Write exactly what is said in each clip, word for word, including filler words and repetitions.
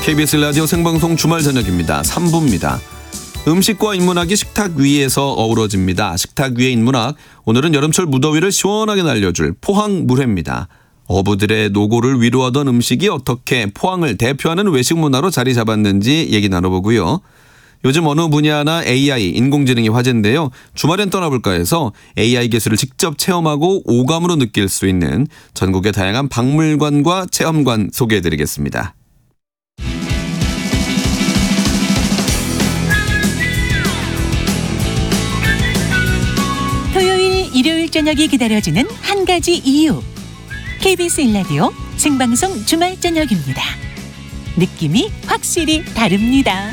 케이비에스 라디오 생방송 주말 저녁입니다. 삼 부입니다. 음식과 인문학이 식탁 위에서 어우러집니다. 식탁 위의 인문학. 오늘은 여름철 무더위를 시원하게 날려줄 포항 물회입니다. 어부들의 노고를 위로하던 음식이 어떻게 포항을 대표하는 외식 문화로 자리 잡았는지 얘기 나눠보고요. 요즘 어느 분야나 에이아이, 인공지능이 화제인데요. 주말엔 떠나볼까 해서 에이아이 기술을 직접 체험하고 오감으로 느낄 수 있는 전국의 다양한 박물관과 체험관 소개해드리겠습니다. 토요일, 일요일 저녁이 기다려지는 한 가지 이유. 케이비에스 일 라디오 생방송 주말 저녁입니다. 느낌이 확실히 다릅니다.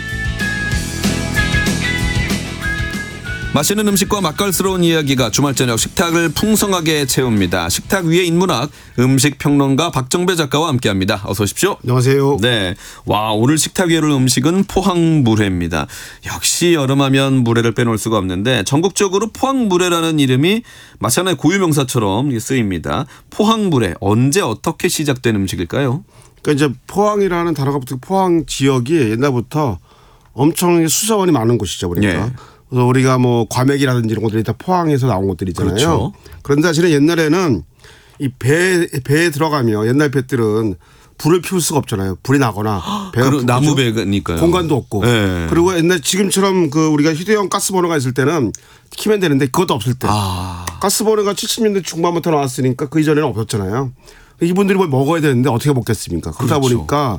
맛있는 음식과 맛깔스러운 이야기가 주말 저녁 식탁을 풍성하게 채웁니다. 식탁 위의 인문학, 음식 평론가 박정배 작가와 함께합니다. 어서 오십시오. 안녕하세요. 네, 와 오늘 식탁 위에 올 음식은 포항 물회입니다. 역시 여름하면 물회를 빼놓을 수가 없는데 전국적으로 포항 물회라는 이름이 마치 하나의 고유 명사처럼 쓰입니다. 포항 물회 언제 어떻게 시작된 음식일까요? 그러니까 이제 포항이라는 단어가 붙은 포항 지역이 옛날부터 엄청 수자원이 많은 곳이죠, 그러니까. 네. 그래서 우리가 뭐 과메기라든지 이런 것들이 다 포항에서 나온 것들이잖아요. 그렇죠. 그런데 사실은 옛날에는 이 배, 배에 들어가면 옛날 배들은 불을 피울 수가 없잖아요. 불이 나거나 배가 나무 배니까요. 공간도 없고. 네. 그리고 옛날 지금처럼 그 우리가 휴대용 가스버너가 있을 때는 키면 되는데 그것도 없을 때. 아. 가스버너가 칠십 년대 중반부터 나왔으니까 그 이전에는 없었잖아요. 이분들이 뭘 먹어야 되는데 어떻게 먹겠습니까? 그러다 그렇죠. 보니까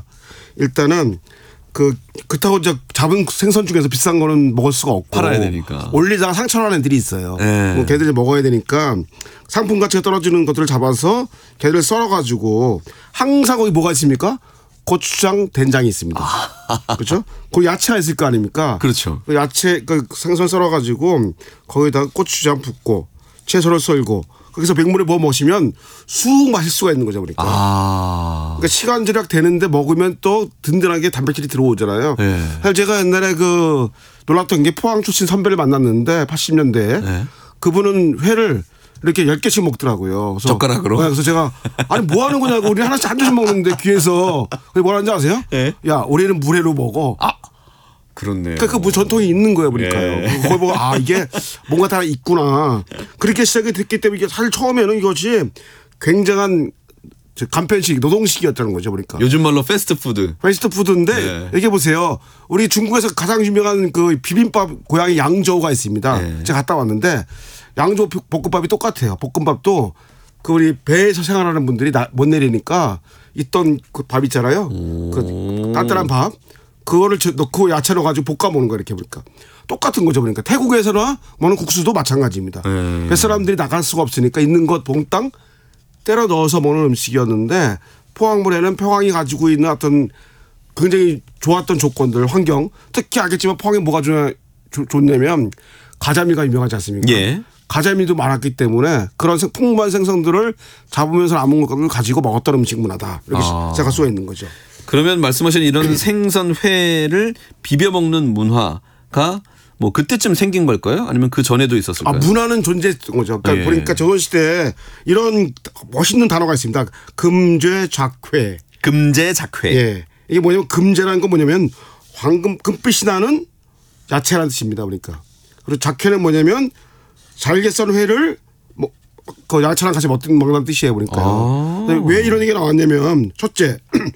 일단은 그, 그렇다고 이제 잡은 생선 중에서 비싼 거는 먹을 수가 없고. 팔아야 되니까. 올리다가 상처나는 애들이 있어요. 네. 뭐 걔들이 먹어야 되니까 상품 가치가 떨어지는 것들을 잡아서 걔들을 썰어가지고 항상 거기 뭐가 있습니까? 고추장, 된장이 있습니다. 그렇죠? 거기 야채가 있을 거 아닙니까? 그렇죠. 그 야채, 그 생선 썰어가지고 거기다가 고추장 붓고 채소를 썰고 거기서 백물에 부어 먹으시면 쑥 마실 수가 있는 거죠, 그러니까. 아. 그러니까 시간 절약 되는데 먹으면 또 든든하게 단백질이 들어오잖아요. 네. 사실 제가 옛날에 그 놀랐던 게 포항 출신 선배를 만났는데 팔십 년대에 네. 그분은 회를 이렇게 열 개씩 먹더라고요. 그래서 젓가락으로? 네, 그래서 제가 아니 뭐 하는 거냐고 우리 하나씩 한 줄씩 먹는데 귀에서 그게 뭐라는지 아세요? 네. 야, 우리는 물회로 먹어. 아. 그렇네요. 그러니까 그 전통이 있는 거예요, 보니까요. 예. 그걸 보고 아 이게 뭔가 다 있구나. 그렇게 시작이 됐기 때문에 이게 사실 처음에는 이것이 굉장한 간편식, 노동식이었다는 거죠, 그러니까. 요즘 말로 패스트푸드. 패스트푸드인데 네. 여기 보세요. 우리 중국에서 가장 유명한 그 비빔밥 고향이 양저우가 있습니다. 네. 제가 갔다 왔는데 양저우 볶음밥이 똑같아요. 볶음밥도 그 우리 배에서 생활하는 분들이 나, 못 내리니까 있던 그 밥 있잖아요. 그 따뜻한 밥. 그거를 넣고 야채 넣어가지고 볶아 먹는 거 이렇게 보니까 똑같은 거죠. 그러니까 태국에서나 먹는 국수도 마찬가지입니다. 네. 뱃사람들이 나갈 수가 없으니까 있는 것 봉땅 때려 넣어서 먹는 음식이었는데 포항물에는 포항이 가지고 있는 어떤 굉장히 좋았던 조건들, 환경, 특히 알겠지만 포항에 뭐가 좋, 좋냐면 가자미가 유명하지 않습니까? 예. 가자미도 많았기 때문에 그런 생, 풍부한 생선들을 잡으면서 남은 것들을 가지고 먹었던 음식 문화다. 이렇게 아. 생각할 수가 있는 거죠. 그러면 말씀하신 이런 생선회를 비벼 먹는 문화가 뭐 그때쯤 생긴 걸까요? 아니면 그 전에도 있었을까요? 아, 문화는 존재했던 거죠. 그러니까 예. 보니까 조선시대에 이런 멋있는 단어가 있습니다. 금죄 작회. 금제 작회. 예. 이게 뭐냐면 금제라는 건 뭐냐면 황금, 금빛이 나는 야채라는 뜻입니다. 그러니까. 그리고 작회는 뭐냐면 잘게 썬 회를 뭐, 그 야채랑 같이 먹는, 먹는 뜻이에요. 그러니까요. 아. 왜 이런 얘기가 나왔냐면 첫째